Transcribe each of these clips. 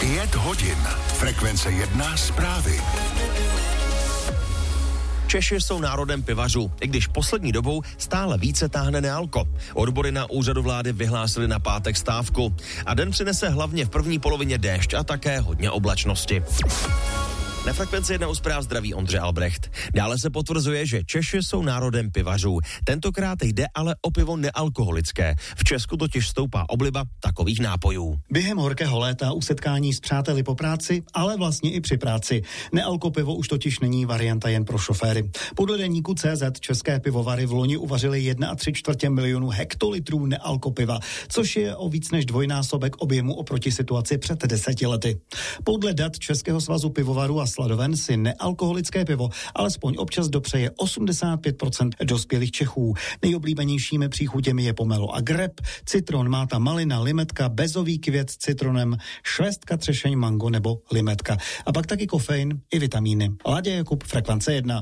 5 hodin. Frekvence 1 zprávy. Češi jsou národem pivařů, i když poslední dobou stále více táhne nealko. Odbory na úřadu vlády vyhlásily na pátek stávku a den přinese hlavně v první polovině déšť a také hodně oblačnosti. Na Frekvenci 1 u zpráv zdraví Ondřej Albrecht. Dále se potvrzuje, že Češi jsou národem pivařů. Tentokrát jde ale o pivo nealkoholické. V Česku totiž stoupá obliba takových nápojů. Během horkého léta u setkání s přáteli po práci, ale vlastně i při práci. Nealkopivo už totiž není varianta jen pro šoféry. Podle deníku CZ české pivovary v loni uvařily 1,75 milionu hektolitrů nealkopiva, což je o víc než dvojnásobek objemu oproti situaci před 10 lety. Podle dat Českého svazu pivovarů a sladoven si nealkoholické pivo alespoň občas dopřeje 85% dospělých Čechů. Nejoblíbenějšími příchutěmi je pomelo a greb, citron, máta, malina, limetka, bezový květ s citronem, švestka, třešeň, mango nebo limetka. A pak taky kofein i vitamíny. Láďa Jakub, Frekvence 1.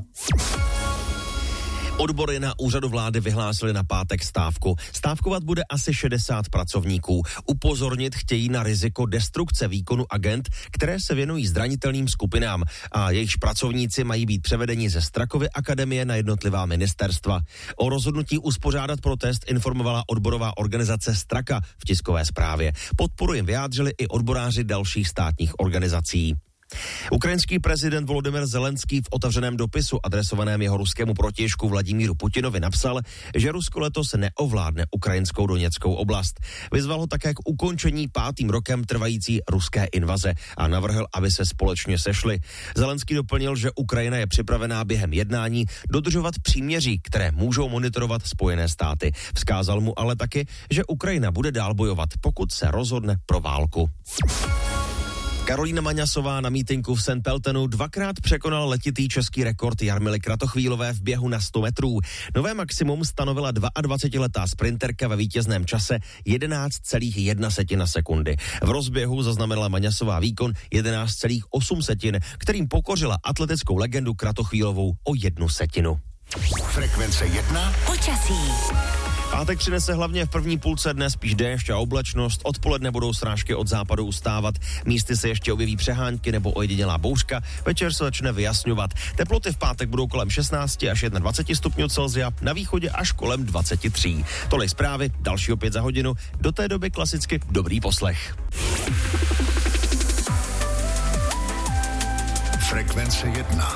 Odbory na úřadu vlády vyhlásily na pátek stávku. Stávkovat bude asi 60 pracovníků. Upozornit chtějí na riziko destrukce výkonu agent, které se věnují zranitelným skupinám a jejichž pracovníci mají být převedeni ze Strakovy akademie na jednotlivá ministerstva. O rozhodnutí uspořádat protest informovala odborová organizace Straka v tiskové zprávě. Podporu jim vyjádřili i odboráři dalších státních organizací. Ukrajinský prezident Volodymyr Zelenský v otevřeném dopisu adresovaném jeho ruskému protějšku Vladimíru Putinovi napsal, že Rusko letos neovládne ukrajinskou Doněckou oblast. Vyzval ho také k ukončení 5. rokem trvající ruské invaze a navrhl, aby se společně sešli. Zelenský doplnil, že Ukrajina je připravená během jednání dodržovat příměří, které můžou monitorovat Spojené státy. Vzkázal mu ale taky, že Ukrajina bude dál bojovat, pokud se rozhodne pro válku. Karolína Maňasová na mítinku v St. Peltenu dvakrát překonala letitý český rekord Jarmily Kratochvílové v běhu na 100 metrů. Nové maximum stanovila 22letá sprinterka ve vítězném čase 11,1 sekundy. V rozběhu zaznamenala Maňasová výkon 11,8, kterým pokořila atletickou legendu Kratochvílovou o 1 setinu. Frekvence 1. Počasí. Pátek přinese hlavně v první půlce dne spíš déšť a oblačnost. Odpoledne budou srážky od západu ustávat. Místy se ještě objeví přehánky nebo ojedinělá bouřka. Večer se začne vyjasňovat. Teploty v pátek budou kolem 16 až 21 stupňů Celsia, na východě až kolem 23. Tolik zprávy, další opět za hodinu. Do té doby klasicky dobrý poslech. Frekvence 1.